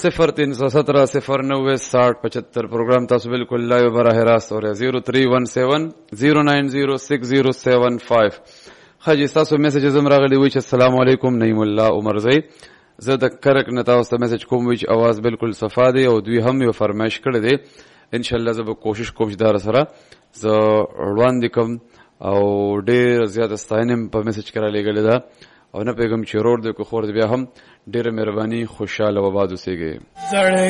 0317 प्रोग्राम تاسو بالکل لایو براه راست اور 0317090607 خجی تاسو میسج زم راغلی وی چې السلام علیکم نعیم الله عمر زئی زه د کرک نه تاسو ته میسج کوم وی چې आवाज بالکل صفا دی او دوی هم یو فرمایش کړی دی ان شاء الله زه به کوشش کوم چې دا سره زه وړاندې کوم او ډیر زیات ستاینم په میسج کرا لګل دا او نه پیغام چې روړ د کو خور بیا هم ډیر مهرباني خوشاله و باد اوسېږي.